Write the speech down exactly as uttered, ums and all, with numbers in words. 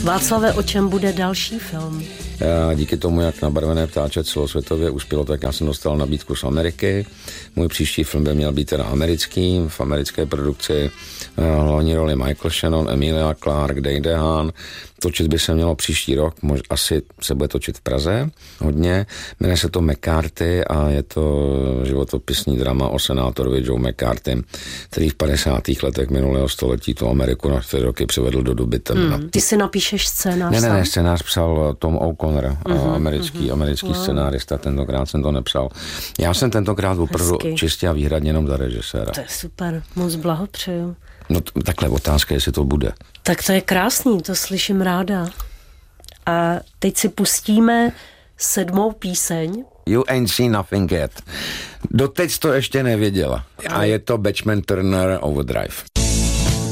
Václave, o čem bude další film? Já díky tomu, jak Nabarvené ptáče celosvětově uspělo, tak já jsem dostal nabídku z Ameriky. Můj příští film by měl být teda americký, v americké produkci. Hlavní roli Michael Shannon, Emilia Clarke, Dane DeHaan. Točit by se mělo příští rok, mož, asi se bude točit v Praze hodně. Jmenuje se to McCarthy a je to životopisný drama o senátorovi Joe McCarthy, který v padesátých letech minulého století tu Ameriku na čtyři roky přivedl do doby temna. Hmm. Ty si napíšeš scénář? Ne, ne, ne, scénář psal Tom O'Connor, uh-huh, americký, uh-huh. americký wow. scenárista, tentokrát jsem to nepsal. Já jsem tentokrát opravdu čistě a výhradně jenom za režiséra. To je super, moc blahopřeju. No t- takhle otázka, jestli to bude. Tak to je krásný, to slyším ráda. A teď si pustíme sedmou píseň. You ain't seen nothing yet. Doteď to ještě nevěděla. A je to Bachman Turner Overdrive.